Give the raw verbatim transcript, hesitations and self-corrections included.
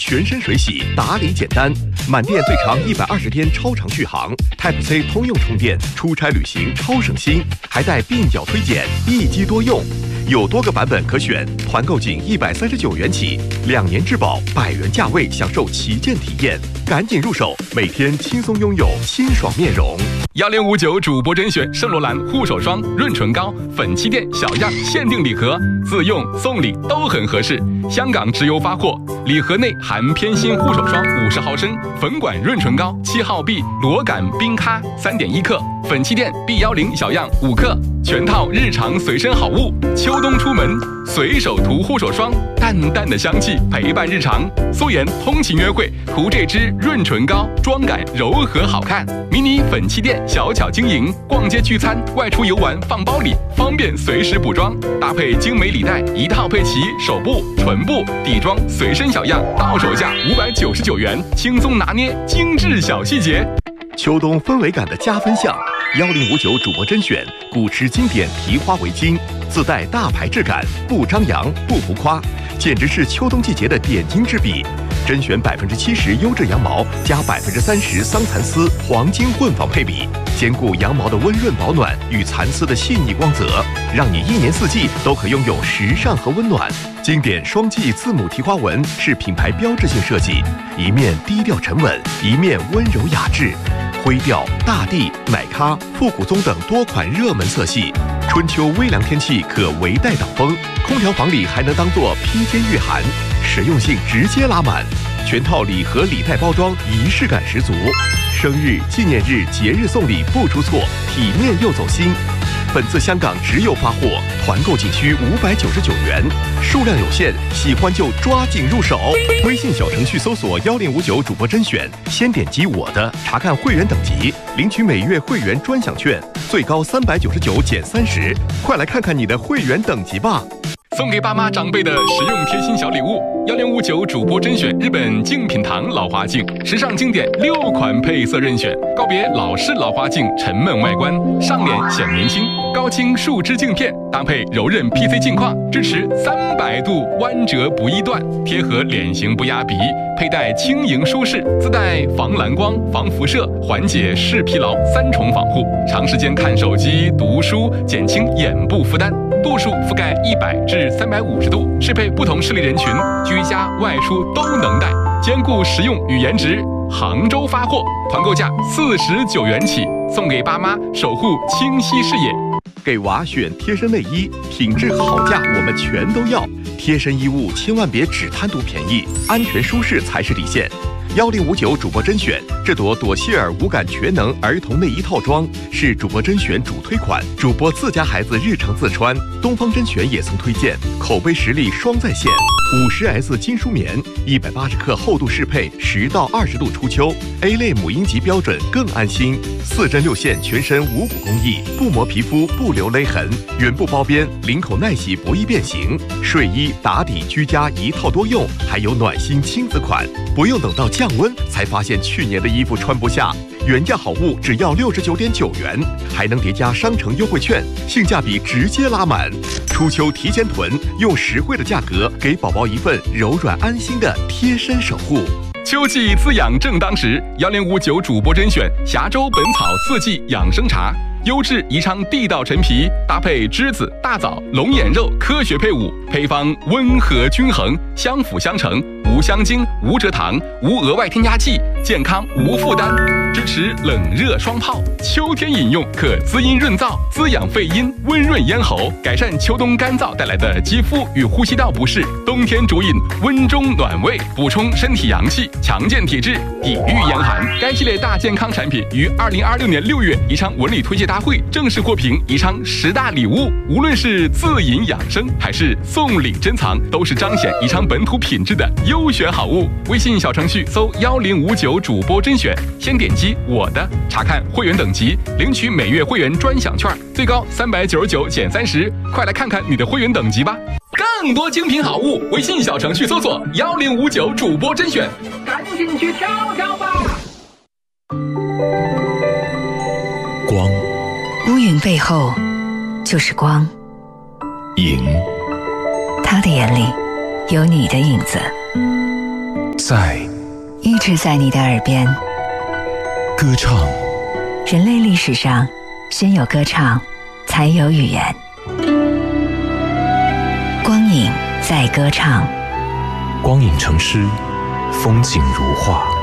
全身水洗，打理简单。满电最长一百二十天超长续航 ，Type C 通用充电，出差旅行超省心，还带鬓角推荐，一机多用。有多个版本可选，团购仅一百三十九元起，两年质保，百元价位享受旗舰体验，赶紧入手，每天轻松拥有清爽面容。 幺零五九主播甄选圣罗兰护手霜、润唇膏、粉气垫小样限定礼盒，自用送礼都很合适。香港直邮发货，礼盒内含偏心护手霜五十毫升，粉管润唇膏七号 B 螺杆冰咖三点一克，粉气垫 B 幺零小样五克，全套日常随身好物。秋冬出门随手涂护手霜，淡淡的香气陪伴日常。素颜通勤约会涂这支润唇膏，妆感柔和好看。迷你粉气垫小巧晶莹，逛街聚餐、外出游玩放包里，方便随时补妆。搭配精美礼袋，一套配齐手部、唇部、底妆随身小样，到手价五百九十九元，轻松拿捏精致小细节。 秋冬氛围感的加分项，幺零五九主播甄选古驰经典提花围巾，自带大牌质感，不张扬不浮夸，简直是秋冬季节的点睛之笔。甄选百分之七十优质羊毛加百分之三十桑蚕丝黄金混纺配比，兼顾羊毛的温润保暖与蚕丝的细腻光泽，让你一年四季都可拥有时尚和温暖。经典双季字母提花纹是品牌标志性设计，一面低调沉稳，一面温柔雅致。灰调、大地、奶咖、复古棕等多款热门色系，春秋微凉天气可围带挡风，空调房里还能当做披肩御寒，实用性直接拉满。全套礼盒礼袋包装仪式感十足，生日、纪念日、节日送礼不出错，体面又走心。本次香港直邮发货，团购仅需五百九十九元，数量有限，喜欢就抓紧入手。微信小程序搜索幺零五九主播甄选，先点击我的，查看会员等级，领取每月会员专享券，最高三百九十九减三十，快来看看你的会员等级吧。 送给爸妈长辈的实用贴心小礼物，幺零五九主播甄选日本净品堂老花镜，时尚经典六款配色任选，告别老式老花镜沉闷外观，上脸显年轻。高清树脂镜片搭配柔韧 P C 镜框，支持三百度弯折不易断，贴合脸型不压鼻，佩戴轻盈舒适，自带防蓝光、防辐射、缓解视疲劳三重防护，长时间看手机、读书，减轻眼部负担。度数覆盖一百至三百五十度，适配不同视力人群，居家外出都能戴，兼顾实用与颜值。杭州发货，团购价四十九元起，送给爸妈，守护清晰视野。 给娃选贴身内衣，品质好价我们全都要。贴身衣物千万别只贪图便宜，安全舒适才是底线。幺零五九主播甄选，这朵朵希尔无感全能儿童内衣套装是主播甄选主推款，主播自家孩子日常自穿。东方甄选也曾推荐，口碑实力双在线。五十 S 金舒棉，一百八十克厚度适配，十到二十度初秋 ，A 类母婴级标准更安心。四针六线，全身无骨工艺，不磨皮肤，不留勒痕，原布包边，领口耐洗，不易变形。睡衣、打底、居家一套多用，还有暖心亲子款，不用等到降温才发现去年的衣服穿不下。原价好物只要六十九点九元，还能叠加商城优惠券，性价比直接拉满。初秋提前囤，用实惠的价格给宝宝一份柔软安心的贴身守护。 秋季滋养正当时，幺零五九主播甄选峡州本草四季养生茶，优质宜昌地道陈皮，搭配栀子、大枣、龙眼肉，科学配伍，配方温和均衡，相辅相成，无香精、无蔗糖、无额外添加剂，健康无负担，支持冷热双泡。秋天饮用可滋阴润燥，滋养肺阴，温润咽喉，改善秋冬干燥带来的肌肤与呼吸道不适。冬天主饮温中暖胃，补充身体阳气，强健体质，抵御严寒。该系列大健康产品于二零二六年六月宜昌文旅推介大会正式获评宜昌十大礼物。无论是自饮养生还是送礼珍藏，都是彰显宜昌本土品质的优选好物。微信小程序搜幺零五九主播甄选，先点击我的，查看会员等级，领取每月会员专享券，最高三百九十九减三十，快来看看你的会员等级吧。更多精品好物，微信小程序搜索幺零五九主播甄选，赶紧去挑挑吧。 光， 乌云背后就是光。 影， 他的眼里有你的影子。 在， 一直在你的耳边。 歌唱。 人类历史上，先有歌唱，才有语言。光影在歌唱。 光影成诗，风景如画。